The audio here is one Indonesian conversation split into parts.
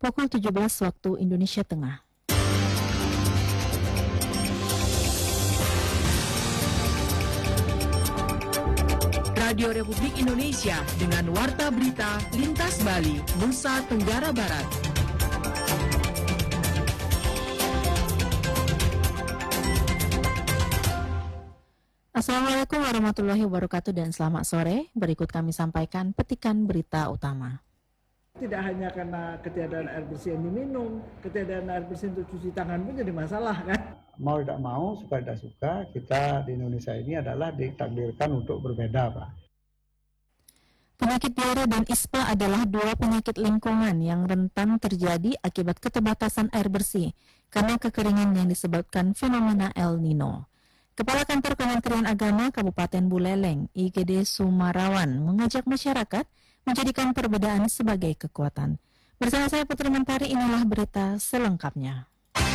pukul 17 waktu Indonesia Tengah. Radio Republik Indonesia dengan Warta Berita Lintas Bali, Nusa Tenggara Barat. Assalamualaikum warahmatullahi wabarakatuh dan selamat sore. Berikut kami sampaikan petikan berita utama. Tidak hanya karena ketiadaan air bersih yang diminum, ketiadaan air bersih untuk cuci tangan pun jadi masalah kan. Mau tidak mau, suka tidak suka, kita di Indonesia ini adalah ditakdirkan untuk berbeda, Pak. Penyakit diare dan ISPA adalah dua penyakit lingkungan yang rentan terjadi akibat keterbatasan air bersih karena kekeringan yang disebabkan fenomena El Nino. Kepala Kantor Kementerian Agama Kabupaten Buleleng, IGD Sumarawan, mengajak masyarakat menjadikan perbedaan sebagai kekuatan. Bersama saya Putri Mentari, inilah berita selengkapnya.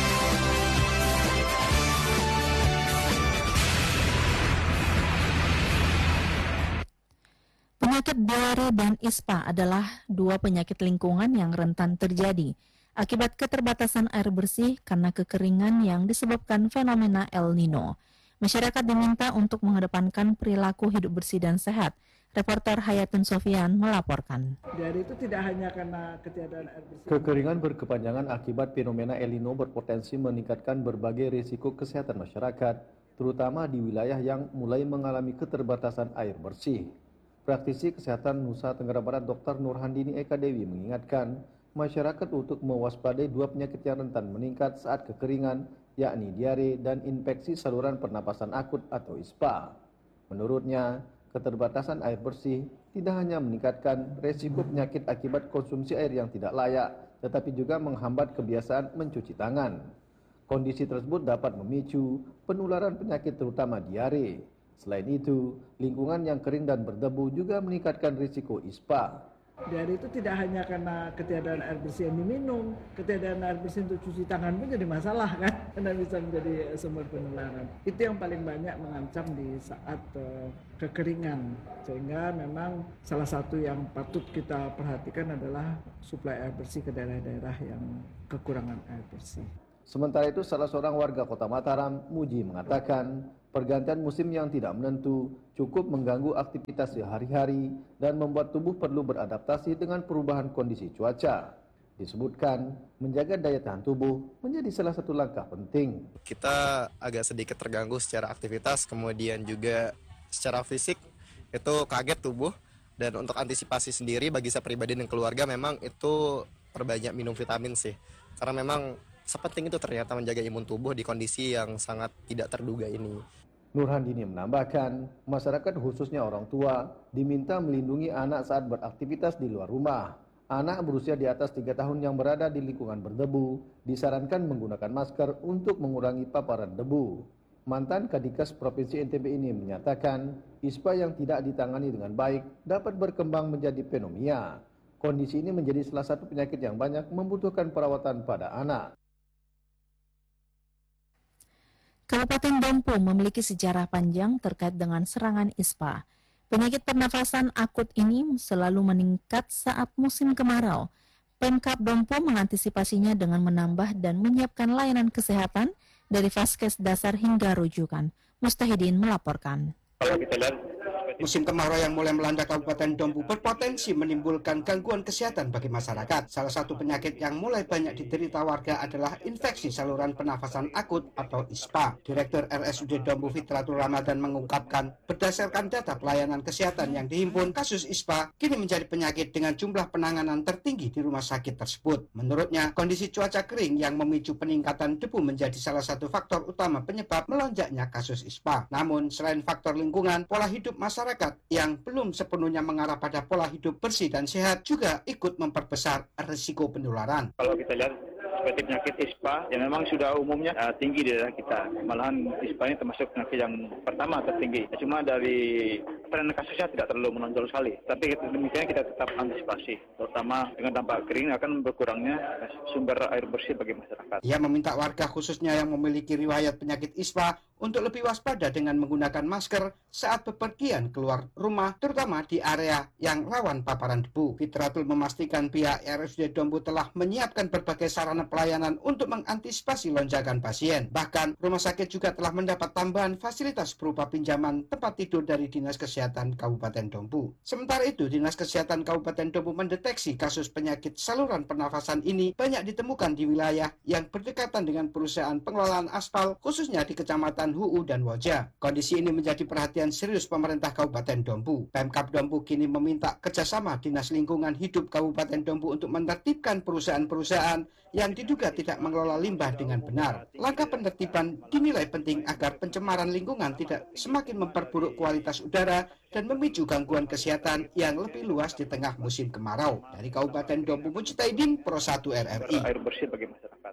Penyakit diare dan ISPA adalah dua penyakit lingkungan yang rentan terjadi akibat keterbatasan air bersih karena kekeringan yang disebabkan fenomena El Nino. Masyarakat diminta untuk mengedepankan perilaku hidup bersih dan sehat. Reporter Hayatun Sofian melaporkan. Diare itu tidak hanya karena ketiadaan air bersih. Kekeringan berkepanjangan akibat fenomena El Nino berpotensi meningkatkan berbagai risiko kesehatan masyarakat, terutama di wilayah yang mulai mengalami keterbatasan air bersih. Praktisi Kesehatan Nusa Tenggara Barat Dr. Nurhandini Eka Dewi mengingatkan masyarakat untuk mewaspadai dua penyakit yang rentan meningkat saat kekeringan, yakni diare dan infeksi saluran pernapasan akut atau ISPA. Menurutnya, keterbatasan air bersih tidak hanya meningkatkan resiko penyakit akibat konsumsi air yang tidak layak, tetapi juga menghambat kebiasaan mencuci tangan. Kondisi tersebut dapat memicu penularan penyakit terutama diare. Selain itu, lingkungan yang kering dan berdebu juga meningkatkan risiko ISPA. Diare itu tidak hanya karena ketiadaan air bersih yang diminum, ketiadaan air bersih untuk cuci tangan pun jadi masalah kan, karena bisa menjadi sumber penularan. Itu yang paling banyak mengancam di saat kekeringan, sehingga memang salah satu yang patut kita perhatikan adalah suplai air bersih ke daerah-daerah yang kekurangan air bersih. Sementara itu, salah seorang warga Kota Mataram, Muji, mengatakan pergantian musim yang tidak menentu cukup mengganggu aktivitas sehari-hari dan membuat tubuh perlu beradaptasi dengan perubahan kondisi cuaca. Disebutkan, menjaga daya tahan tubuh menjadi salah satu langkah penting. Kita agak sedikit terganggu secara aktivitas, kemudian juga secara fisik itu kaget tubuh. Dan untuk antisipasi sendiri bagi saya pribadi dan keluarga memang itu perbanyak minum vitamin sih. Karena memang sepenting itu ternyata menjaga imun tubuh di kondisi yang sangat tidak terduga ini. Nurhandini menambahkan, masyarakat khususnya orang tua diminta melindungi anak saat beraktivitas di luar rumah. Anak berusia di atas 3 tahun yang berada di lingkungan berdebu disarankan menggunakan masker untuk mengurangi paparan debu. Mantan Kadikas Provinsi NTB ini menyatakan, ISPA yang tidak ditangani dengan baik dapat berkembang menjadi pneumonia. Kondisi ini menjadi salah satu penyakit yang banyak membutuhkan perawatan pada anak. Kabupaten Dompu memiliki sejarah panjang terkait dengan serangan ISPA. Penyakit pernafasan akut ini selalu meningkat saat musim kemarau. Pemkab Dompu mengantisipasinya dengan menambah dan menyiapkan layanan kesehatan dari vaskes dasar hingga rujukan. Mustahidin melaporkan. Kalau kita lihat musim kemarau yang mulai melanda Kabupaten Dompu berpotensi menimbulkan gangguan kesehatan bagi masyarakat. Salah satu penyakit yang mulai banyak diderita warga adalah infeksi saluran pernafasan akut atau ISPA. Direktur RSUD Dompu Fitratul Ramadan mengungkapkan, berdasarkan data pelayanan kesehatan yang dihimpun, kasus ISPA kini menjadi penyakit dengan jumlah penanganan tertinggi di rumah sakit tersebut. Menurutnya, kondisi cuaca kering yang memicu peningkatan debu menjadi salah satu faktor utama penyebab melonjaknya kasus ISPA. Namun, selain faktor lingkungan, pola hidup masyarakat yang belum sepenuhnya mengarah pada pola hidup bersih dan sehat juga ikut memperbesar risiko penularan. Kalau kita lihat seperti penyakit ISPA yang memang sudah umumnya tinggi di daerah kita. Malahan ISPA ini termasuk penyakit yang pertama tertinggi. Cuma dari tren kasusnya tidak terlalu menonjol sekali. Tapi demikian kita tetap antisipasi, terutama dengan dampak kering akan berkurangnya sumber air bersih bagi masyarakat. Ia meminta warga khususnya yang memiliki riwayat penyakit ISPA untuk lebih waspada dengan menggunakan masker saat bepergian keluar rumah, terutama di area yang rawan paparan debu. Fitratul memastikan pihak RSUD Dompu telah menyiapkan berbagai sarana pelayanan untuk mengantisipasi lonjakan pasien. Bahkan, rumah sakit juga telah mendapat tambahan fasilitas berupa pinjaman tempat tidur dari Dinas Kesehatan Kabupaten Dompu. Sementara itu, Dinas Kesehatan Kabupaten Dompu mendeteksi kasus penyakit saluran pernafasan ini banyak ditemukan di wilayah yang berdekatan dengan perusahaan pengelolaan aspal, khususnya di Kecamatan Huu dan Woja. Kondisi ini menjadi perhatian serius pemerintah Kabupaten Dompu. Pemkab Dompu kini meminta kerjasama Dinas Lingkungan Hidup Kabupaten Dompu untuk menertibkan perusahaan-perusahaan yang diduga tidak mengelola limbah dengan benar. Langkah penertiban dinilai penting agar pencemaran lingkungan tidak semakin memperburuk kualitas udara dan memicu gangguan kesehatan yang lebih luas di tengah musim kemarau. Dari Kabupaten Dompu, Mujtahidin, Pro 1 RRI. Air bersih bagi masyarakat.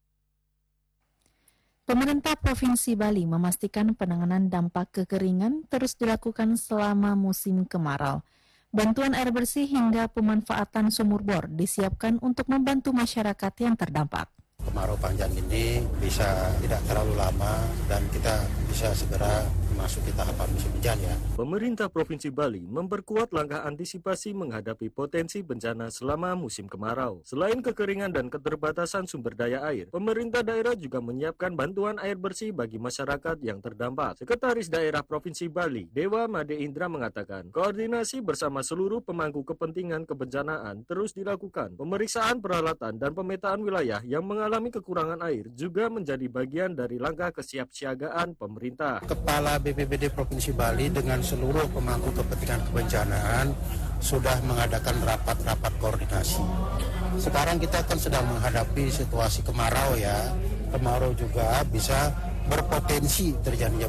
Pemerintah Provinsi Bali memastikan penanganan dampak kekeringan terus dilakukan selama musim kemarau. Bantuan air bersih hingga pemanfaatan sumur bor disiapkan untuk membantu masyarakat yang terdampak. Kemarau panjang ini bisa tidak terlalu lama dan kita bisa segera memasuki tahapan musim hujan ya. Pemerintah Provinsi Bali memperkuat langkah antisipasi menghadapi potensi bencana selama musim kemarau. Selain kekeringan dan keterbatasan sumber daya air, pemerintah daerah juga menyiapkan bantuan air bersih bagi masyarakat yang terdampak. Sekretaris Daerah Provinsi Bali, Dewa Made Indra mengatakan, koordinasi bersama seluruh pemangku kepentingan kebencanaan terus dilakukan. Pemeriksaan peralatan dan pemetaan wilayah yang mengalami kekurangan air juga menjadi bagian dari langkah kesiapsiagaan pemerintah. Kepala BPBD Provinsi Bali dengan seluruh pemangku kepentingan kebencanaan sudah mengadakan rapat-rapat koordinasi. Sekarang kita kan sedang menghadapi situasi kemarau ya. Kemarau juga bisa berpotensi terjadinya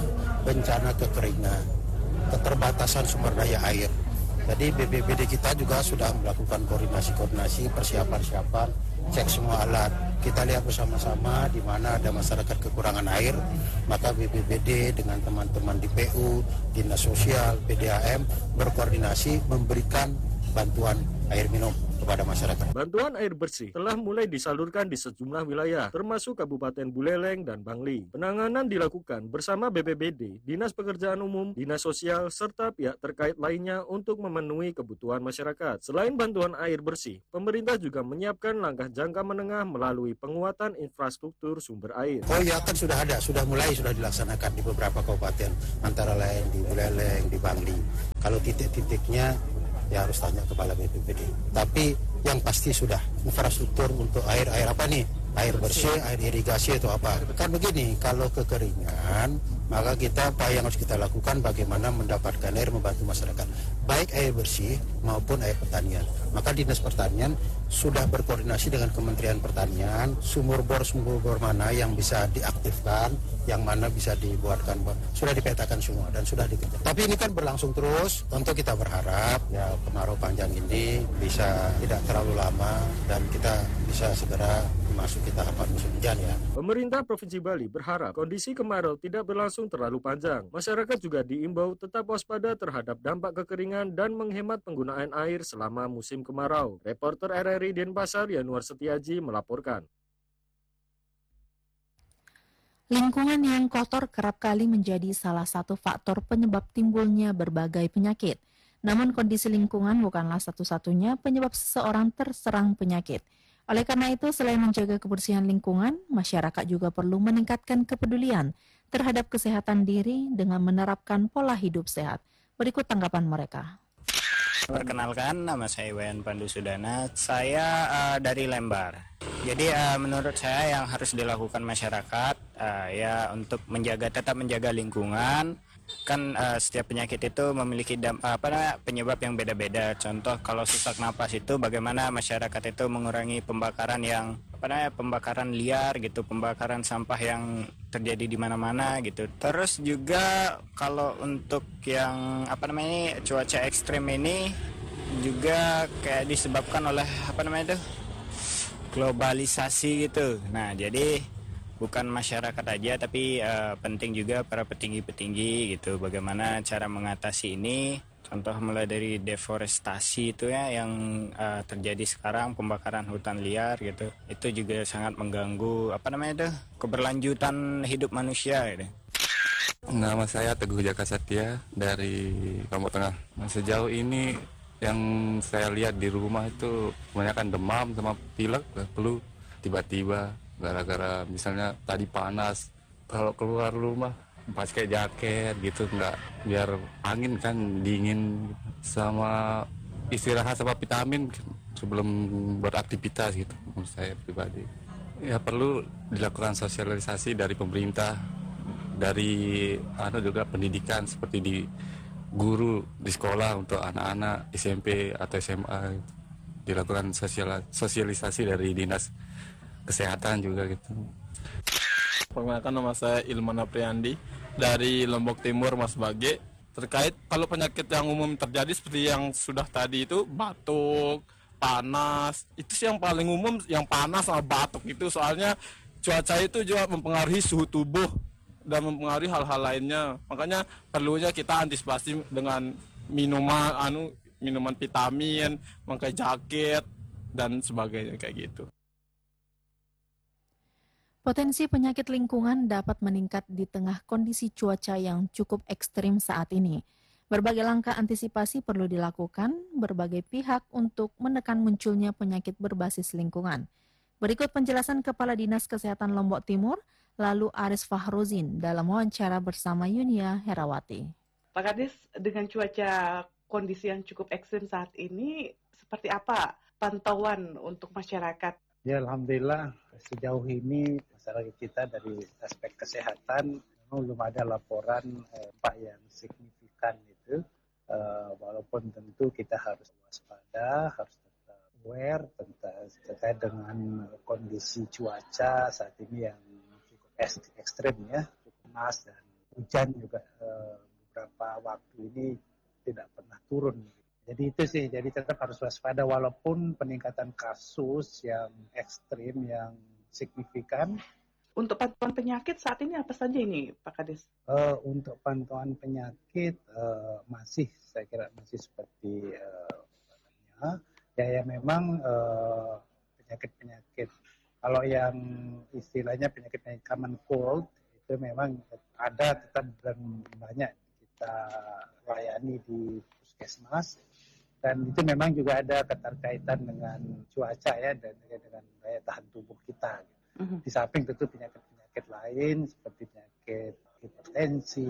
bencana kekeringan, keterbatasan sumber daya air. Jadi BPBD kita juga sudah melakukan koordinasi, persiapan, cek semua alat. Kita lihat bersama-sama di mana ada masyarakat kekurangan air, maka BPBD dengan teman-teman di PU, Dinas Sosial, PDAM berkoordinasi memberikan bantuan air minum kepada masyarakat. Bantuan air bersih telah mulai disalurkan di sejumlah wilayah, termasuk Kabupaten Buleleng dan Bangli. Penanganan dilakukan bersama BPBD, Dinas Pekerjaan Umum, Dinas Sosial, serta pihak terkait lainnya untuk memenuhi kebutuhan masyarakat. Selain bantuan air bersih, pemerintah juga menyiapkan langkah jangka menengah melalui penguatan infrastruktur sumber air. Oh iya, kan sudah ada, sudah dilaksanakan di beberapa kabupaten, antara lain di Buleleng, di Bangli. Kalau titik-titiknya ya harus tanya kepala BPBD. Tapi yang pasti sudah infrastruktur untuk air apa nih? Air bersih, air irigasi atau apa? Kan begini, kalau kekeringan, maka apa yang harus kita lakukan bagaimana mendapatkan air membantu masyarakat. Baik air bersih maupun air pertanian. Maka Dinas Pertanian sudah berkoordinasi dengan Kementerian Pertanian, sumur bor mana yang bisa diaktifkan, yang mana bisa dibuatkan, sudah dipetakan semua dan sudah dikerjakan. Tapi ini kan berlangsung terus, tentu kita berharap ya kemarau panjang ini bisa tidak terlalu lama dan kita bisa segera memasuki tahapan musim hujan ya. Pemerintah Provinsi Bali berharap kondisi kemarau tidak berlangsung terlalu panjang. Masyarakat juga diimbau tetap waspada terhadap dampak kekeringan dan menghemat penggunaan air selama musim kemarau. Reporter RRI Denpasar Yanuar Setiaji melaporkan. Lingkungan yang kotor kerap kali menjadi salah satu faktor penyebab timbulnya berbagai penyakit. Namun kondisi lingkungan bukanlah satu-satunya penyebab seseorang terserang penyakit. Oleh karena itu, selain menjaga kebersihan lingkungan, masyarakat juga perlu meningkatkan kepedulian terhadap kesehatan diri dengan menerapkan pola hidup sehat. Berikut tanggapan mereka. Perkenalkan, nama saya Iwan Pandu Sudana. Saya dari Lembar. Jadi menurut saya yang harus dilakukan masyarakat ya untuk tetap menjaga lingkungan. Kan setiap penyakit itu memiliki penyebab yang beda-beda. Contoh kalau sesak napas itu bagaimana masyarakat itu mengurangi pembakaran pembakaran liar gitu, pembakaran sampah yang terjadi di mana-mana gitu. Terus juga kalau untuk yang cuaca ekstrim ini juga kayak disebabkan oleh globalisasi gitu. Nah, jadi bukan masyarakat aja tapi penting juga para petinggi-petinggi gitu, bagaimana cara mengatasi ini. Contoh mulai dari deforestasi itu ya yang terjadi sekarang, pembakaran hutan liar gitu. Itu juga sangat mengganggu keberlanjutan hidup manusia gitu. Nama saya Teguh Jaka Satya dari Lombok Tengah. Nah, sejauh ini yang saya lihat di rumah itu kebanyakan demam sama pilek, flu tiba-tiba gara-gara misalnya tadi panas, kalau keluar rumah pakai jaket gitu, nggak, biar angin kan dingin, sama istirahat sama vitamin sebelum beraktivitas gitu menurut saya pribadi. Ya perlu dilakukan sosialisasi dari pemerintah, dari juga pendidikan seperti di guru di sekolah untuk anak-anak SMP atau SMA, dilakukan sosialisasi dari dinas kesehatan juga gitu. Perkenalkan, nama saya Ilman Apriandi dari Lombok Timur, Mas Bage. Terkait kalau penyakit yang umum terjadi seperti yang sudah tadi itu, batuk, panas, itu sih yang paling umum, yang panas sama batuk itu, soalnya cuaca itu juga mempengaruhi suhu tubuh dan mempengaruhi hal-hal lainnya. Makanya perlunya kita antisipasi dengan minuman vitamin, memakai jaket dan sebagainya kayak gitu. Potensi penyakit lingkungan dapat meningkat di tengah kondisi cuaca yang cukup ekstrim saat ini. Berbagai langkah antisipasi perlu dilakukan berbagai pihak untuk menekan munculnya penyakit berbasis lingkungan. Berikut penjelasan Kepala Dinas Kesehatan Lombok Timur, lalu Aris Fahruzin dalam wawancara bersama Yunia Herawati. Pak Kadis, dengan cuaca kondisi yang cukup ekstrim saat ini, seperti apa pantauan untuk masyarakat? Ya, alhamdulillah sejauh ini masyarakat kita dari aspek kesehatan belum ada laporan dampak yang signifikan itu. Walaupun tentu kita harus waspada, harus tetap aware terkait dengan kondisi cuaca saat ini yang cukup ekstrim ya, cukup panas dan hujan juga beberapa waktu ini tidak pernah turun. Jadi itu sih, jadi tetap harus waspada walaupun peningkatan kasus yang ekstrim, yang signifikan. Untuk pantauan penyakit saat ini apa saja ini, Pak Kadis? Untuk pantauan penyakit masih, saya kira masih seperti ya memang penyakit-penyakit. Kalau yang istilahnya penyakit common cold itu memang ada tetap dan banyak kita layani di puskesmas. Dan itu memang juga ada keterkaitan dengan cuaca ya, dan dengan daya tahan tubuh kita. Di samping tentu penyakit-penyakit lain seperti penyakit hipertensi,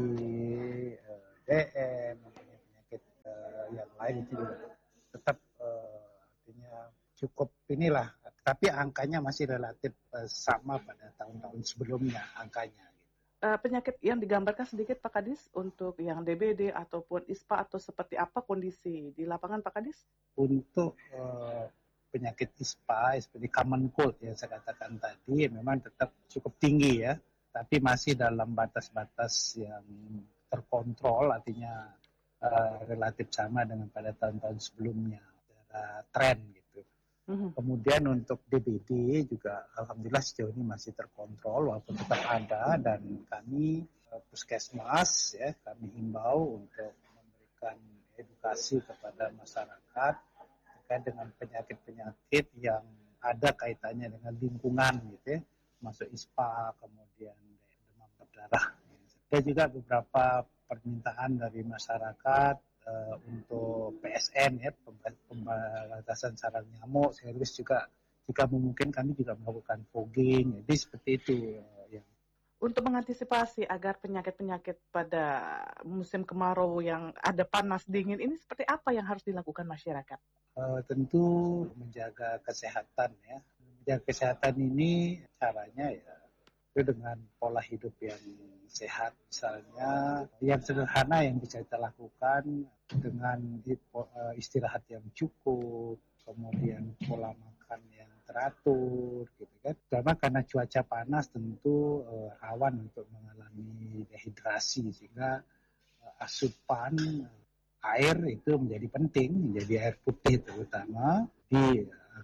DM, penyakit yang lain itu juga tetap artinya cukup inilah. Tapi angkanya masih relatif sama pada tahun-tahun sebelumnya angkanya. Penyakit yang digambarkan sedikit Pak Kadis untuk yang DBD ataupun ISPA atau seperti apa kondisi di lapangan Pak Kadis? Untuk penyakit ISPA seperti common cold yang saya katakan tadi memang tetap cukup tinggi ya, tapi masih dalam batas-batas yang terkontrol, artinya relatif sama dengan pada tahun-tahun sebelumnya, tren gitu. Kemudian untuk DBD juga alhamdulillah sejauh ini masih terkontrol walaupun tetap ada, dan kami puskesmas ya kami himbau untuk memberikan edukasi kepada masyarakat terkait dengan penyakit-penyakit yang ada kaitannya dengan lingkungan gitu ya, masuk ISPA, kemudian demam berdarah. Ada juga beberapa permintaan dari masyarakat untuk PSN ya, pembatasan sarang nyamuk, sekaligus juga jika memungkinkan kami juga melakukan fogging, jadi seperti itu. Untuk mengantisipasi agar penyakit-penyakit pada musim kemarau yang ada panas dingin ini seperti apa yang harus dilakukan masyarakat? Tentu menjaga kesehatan ya. Menjaga kesehatan ini caranya ya itu dengan pola hidup yang sehat, misalnya yang sederhana yang bisa kita lakukan dengan istirahat yang cukup, kemudian pola makan yang teratur gitu kan. Karena cuaca panas tentu rawan untuk mengalami dehidrasi, sehingga asupan air itu menjadi penting, menjadi air putih terutama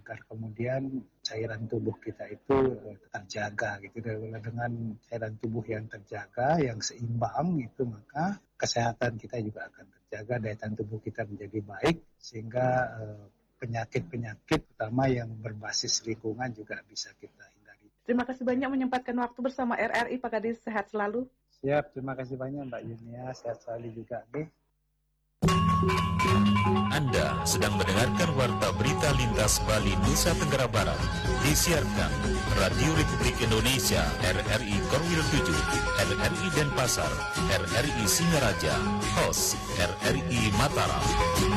agar kemudian cairan tubuh kita itu terjaga gitu. Dengan cairan tubuh yang terjaga, yang seimbang itu, maka kesehatan kita juga akan terjaga, daya tahan tubuh kita menjadi baik, sehingga penyakit-penyakit terutama yang berbasis lingkungan juga bisa kita hindari. Terima kasih banyak menyempatkan waktu bersama RRI, Pak Kadis. Sehat selalu. Siap, terima kasih banyak Mbak Yunia, sehat selalu juga. Anda sedang mendengarkan Warta Berita Lintas Bali Nusa Tenggara Barat, disiarkan Radio Republik Indonesia RRI Korwil 7, RRI Denpasar, RRI Singaraja, host RRI Mataram.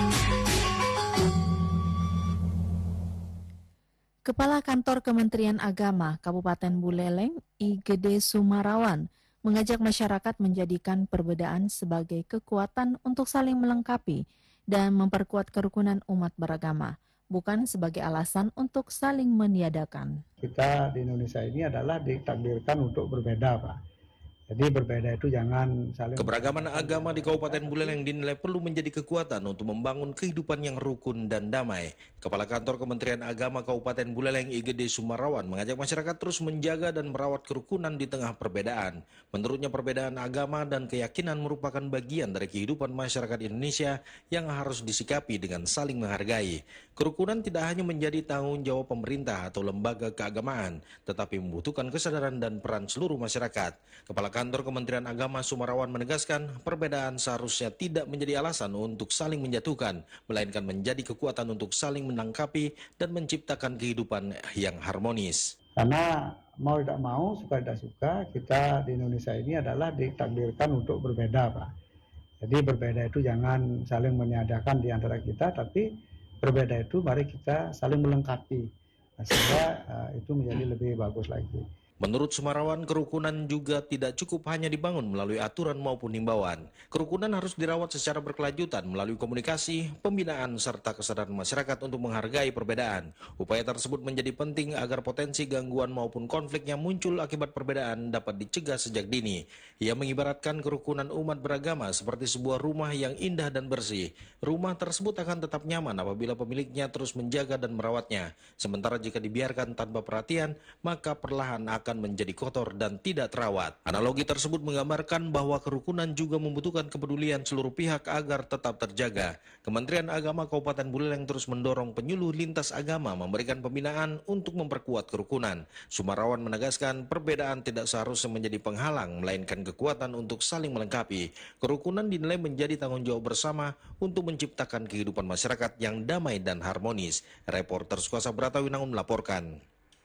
Kepala Kantor Kementerian Agama Kabupaten Buleleng, I Gede Sumarawan, mengajak masyarakat menjadikan perbedaan sebagai kekuatan untuk saling melengkapi dan memperkuat kerukunan umat beragama, bukan sebagai alasan untuk saling meniadakan. Kita di Indonesia ini adalah ditakdirkan untuk berbeda, Pak. Jadi berbeda itu jangan saling... Keberagaman agama di Kabupaten Buleleng dinilai perlu menjadi kekuatan untuk membangun kehidupan yang rukun dan damai. Kepala Kantor Kementerian Agama Kabupaten Buleleng IGD Sumarawan mengajak masyarakat terus menjaga dan merawat kerukunan di tengah perbedaan. Menurutnya perbedaan agama dan keyakinan merupakan bagian dari kehidupan masyarakat Indonesia yang harus disikapi dengan saling menghargai. Kerukunan tidak hanya menjadi tanggung jawab pemerintah atau lembaga keagamaan, tetapi membutuhkan kesadaran dan peran seluruh masyarakat. Kepala Kantor Kementerian Agama Sumarawan menegaskan perbedaan seharusnya tidak menjadi alasan untuk saling menjatuhkan, melainkan menjadi kekuatan untuk saling menangkapi dan menciptakan kehidupan yang harmonis. Karena mau tidak mau, suka tidak suka, kita di Indonesia ini adalah ditakdirkan untuk berbeda, Pak. Jadi berbeda itu jangan saling meniadakan di antara kita, tapi berbeda itu mari kita saling melengkapi, sehingga itu menjadi lebih bagus lagi. Menurut Sumarawan, kerukunan juga tidak cukup hanya dibangun melalui aturan maupun himbauan. Kerukunan harus dirawat secara berkelanjutan melalui komunikasi, pembinaan, serta kesadaran masyarakat untuk menghargai perbedaan. Upaya tersebut menjadi penting agar potensi gangguan maupun konflik yang muncul akibat perbedaan dapat dicegah sejak dini. Ia mengibaratkan kerukunan umat beragama seperti sebuah rumah yang indah dan bersih. Rumah tersebut akan tetap nyaman apabila pemiliknya terus menjaga dan merawatnya. Sementara jika dibiarkan tanpa perhatian, maka perlahan akan menjadi kotor dan tidak terawat. Analogi tersebut menggambarkan bahwa kerukunan juga membutuhkan kepedulian seluruh pihak agar tetap terjaga. Kementerian Agama Kabupaten Buleleng terus mendorong penyuluh lintas agama memberikan pembinaan untuk memperkuat kerukunan. Sumarawan menegaskan perbedaan tidak seharusnya menjadi penghalang, melainkan kekuatan untuk saling melengkapi. Kerukunan dinilai menjadi tanggung jawab bersama untuk menciptakan kehidupan masyarakat yang damai dan harmonis. Reporter Sukuasa Bratawinangun melaporkan.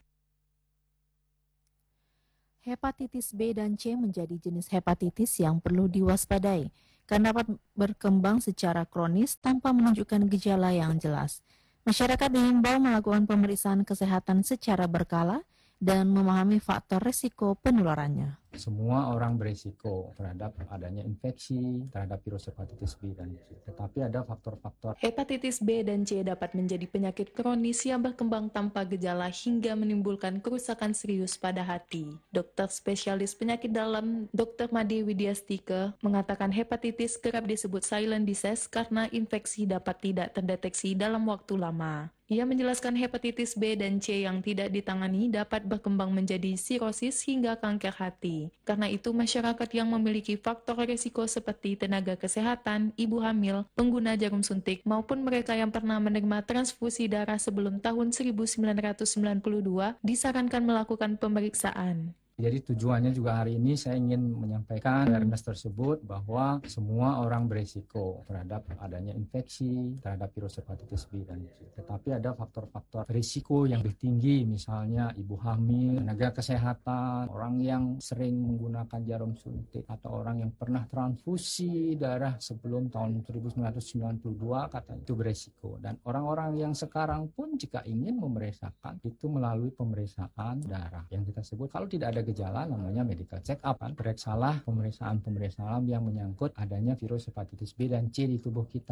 Hepatitis B dan C menjadi jenis hepatitis yang perlu diwaspadai karena dapat berkembang secara kronis tanpa menunjukkan gejala yang jelas. Masyarakat diimbau melakukan pemeriksaan kesehatan secara berkala dan memahami faktor risiko penularannya. Semua orang berisiko terhadap adanya infeksi terhadap virus hepatitis B dan C. Tetapi ada faktor-faktor. Hepatitis B dan C dapat menjadi penyakit kronis yang berkembang tanpa gejala hingga menimbulkan kerusakan serius pada hati. Dokter spesialis penyakit dalam Dr. Made Widyastike mengatakan hepatitis kerap disebut silent disease karena infeksi dapat tidak terdeteksi dalam waktu lama. Ia menjelaskan hepatitis B dan C yang tidak ditangani dapat berkembang menjadi sirosis hingga kanker hati. Karena itu, masyarakat yang memiliki faktor risiko seperti tenaga kesehatan, ibu hamil, pengguna jarum suntik, maupun mereka yang pernah menerima transfusi darah sebelum tahun 1992 disarankan melakukan pemeriksaan. Jadi tujuannya juga hari ini saya ingin menyampaikan awareness tersebut bahwa semua orang berisiko terhadap adanya infeksi terhadap virus hepatitis B dan C. Tetapi ada faktor-faktor risiko yang lebih tinggi, misalnya ibu hamil, tenaga kesehatan, orang yang sering menggunakan jarum suntik, atau orang yang pernah transfusi darah sebelum tahun 1992 katanya itu berisiko. Dan orang-orang yang sekarang pun jika ingin memeriksakan itu melalui pemeriksaan darah yang kita sebut kalau tidak ada gejala namanya medical check up, periksalah pemeriksaan yang menyangkut adanya virus hepatitis B dan C di tubuh kita.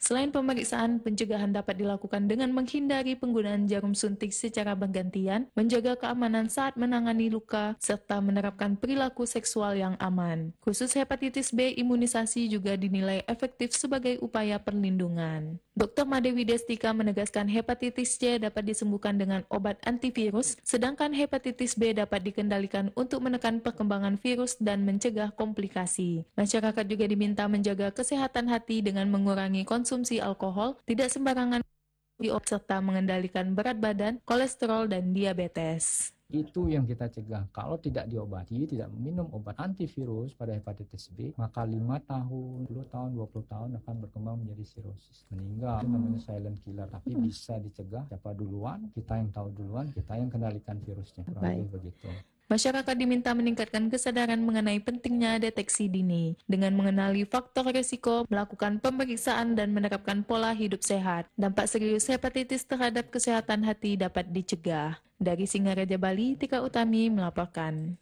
Selain pemeriksaan, pencegahan dapat dilakukan dengan menghindari penggunaan jarum suntik secara bergantian, menjaga keamanan saat menangani luka, serta menerapkan perilaku seksual yang aman. Khusus hepatitis B, imunisasi juga dinilai efektif sebagai upaya perlindungan. Dr. Madewi Destika menegaskan hepatitis C dapat disembuhkan dengan obat antivirus, sedangkan hepatitis B dapat dikendalikan untuk menekan perkembangan virus dan mencegah komplikasi. Masyarakat juga diminta menjaga kesehatan hati dengan mengurangi konsumsi alkohol, tidak sembarangan serta mengendalikan berat badan, kolesterol, dan diabetes. Itu yang kita cegah. Kalau tidak diobati, tidak minum obat antivirus pada hepatitis B, maka 5 tahun, 10 tahun, 20 tahun akan berkembang menjadi sirosis. Meninggal, itu namanya silent killer. Tapi bisa dicegah, siapa duluan, kita yang tahu duluan, kita yang kendalikan virusnya. Kurang lebih begitu. Masyarakat diminta meningkatkan kesadaran mengenai pentingnya deteksi dini dengan mengenali faktor risiko, melakukan pemeriksaan, dan menerapkan pola hidup sehat. Dampak serius hepatitis terhadap kesehatan hati dapat dicegah. Dari Singaraja, Bali, Tika Utami melaporkan.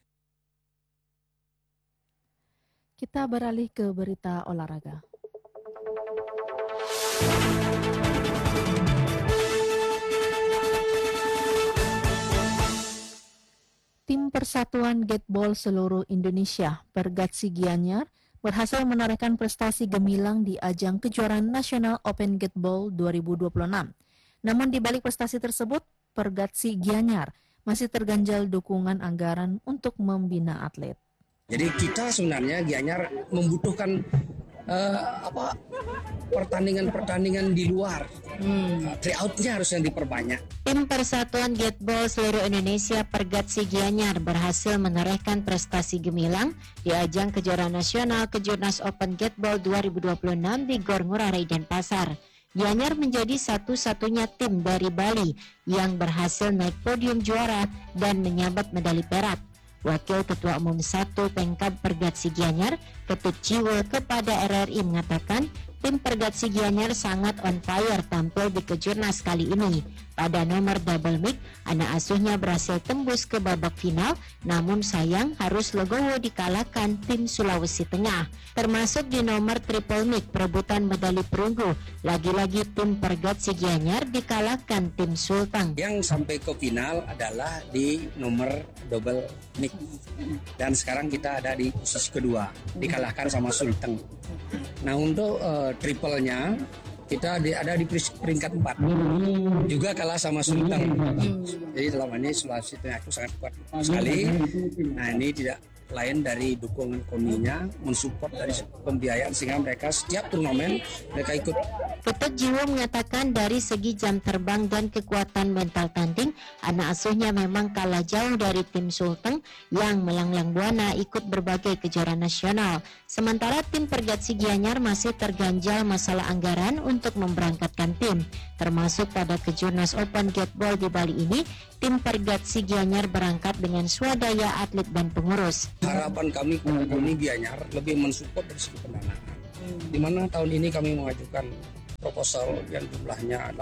Kita beralih ke berita olahraga. Tim Persatuan Gateball seluruh Indonesia, Pergatsi Gianyar, berhasil menorehkan prestasi gemilang di ajang kejuaraan nasional Open Gateball 2026. Namun di balik prestasi tersebut, Pergatsi Gianyar masih terganjal dukungan anggaran untuk membina atlet. Jadi kita sebenarnya Gianyar membutuhkan pertandingan-pertandingan di luar. Tryout-nya harusnya diperbanyak. Tim Persatuan Gateball seluruh Indonesia Pergatsi Gianyar berhasil menorehkan prestasi gemilang di ajang kejuaraan nasional Kejurnas Open Gateball 2026 di Gor Ngurah Rai Denpasar. Gianyar menjadi satu-satunya tim dari Bali yang berhasil naik podium juara dan menyabet medali perak. Wakil Ketua Umum 1 Pengkab Pergatsi Gianyar, Ketut Jiwo, kepada RRI mengatakan tim Pergatsi Gianyar sangat on fire tampil di Kejurnas kali ini. Pada nomor double mix, anak asuhnya berhasil tembus ke babak final, namun sayang harus legowo dikalahkan tim Sulawesi Tengah. Termasuk di nomor triple mix perebutan medali perunggu, lagi-lagi tim Pergatsi Gianyar dikalahkan tim Sulteng. Yang sampai ke final adalah di nomor double mix. Dan sekarang kita ada di posisi kedua, dikalahkan sama Sulteng. Nah untuk triple-nya kita ada di peringkat 4, juga kalah sama Sulteng. Jadi selama ini Sulawesi Tengah itu sangat kuat sekali. Nah ini tidak lain dari dukungan KONI-nya, mensupport dari pembiayaan sehingga mereka setiap turnamen mereka ikut. Ketut Jiwo mengatakan dari segi jam terbang dan kekuatan mental tanding, anak asuhnya memang kalah jauh dari tim Sulteng yang melanglang buana ikut berbagai kejuaraan nasional. Sementara tim Pergatsi Gianyar masih terganjal masalah anggaran untuk memberangkatkan tim. Termasuk pada Kejurnas Open Gateball di Bali ini, tim Pergatsi Gianyar berangkat dengan swadaya atlet dan pengurus. Harapan kami kepada KONI Gianyar lebih mensupport dari segi pendanaan. Di mana tahun ini kami mengajukan proposal yang jumlahnya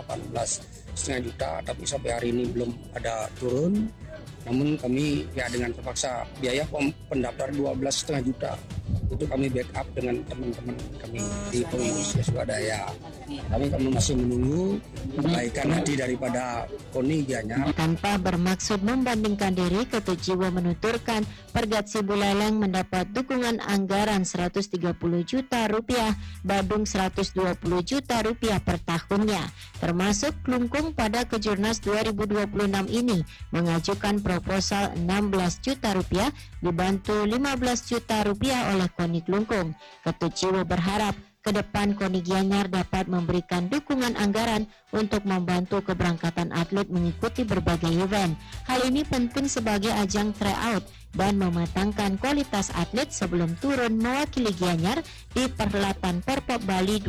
18,5 juta, tapi sampai hari ini belum ada turun. Namun kami dengan terpaksa biaya pendaftar 12,5 juta. Itu kami backup dengan teman-teman kami di pengurus swadaya. Kami masih menunggu perbaikan hati daripada KONI Gianyar. Tanpa bermaksud membandingkan diri, Ketut Jiwo menuturkan Pergatsi Buleleng mendapat dukungan anggaran 130 juta rupiah, Badung 120 juta rupiah per tahunnya. Termasuk Klungkung pada Kejurnas 2026 ini mengajukan proposal 16 juta rupiah dibantu 15 juta rupiah oleh KONI Klungkung. Ketut Jiwo berharap ke depan KONI Gianyar dapat memberikan dukungan anggaran untuk membantu keberangkatan atlet mengikuti berbagai event. Hal ini penting sebagai ajang tryout dan mematangkan kualitas atlet sebelum turun mewakili Gianyar di perhelatan Perpop Bali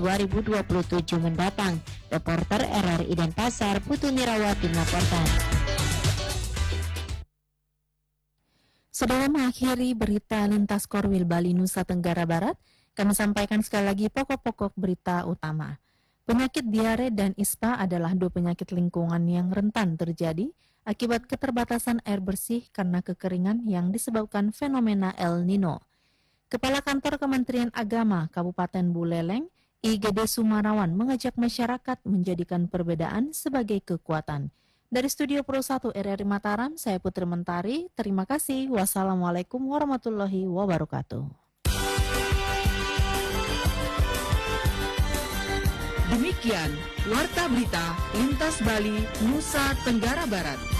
2027 mendatang. Reporter RRI Denpasar, Putu Nirawati melaporkan. Saudara, mengakhiri berita lintas Korwil Bali Nusa Tenggara Barat, kami sampaikan sekali lagi pokok-pokok berita utama. Penyakit diare dan ISPA adalah dua penyakit lingkungan yang rentan terjadi akibat keterbatasan air bersih karena kekeringan yang disebabkan fenomena El Nino. Kepala Kantor Kementerian Agama Kabupaten Buleleng, IGD Sumarawan mengajak masyarakat menjadikan perbedaan sebagai kekuatan. Dari Studio Pro 1 RRI Mataram, saya Putri Mentari. Terima kasih. Wassalamualaikum warahmatullahi wabarakatuh. Demikian Warta Berita Lintas Bali, Nusa Tenggara Barat.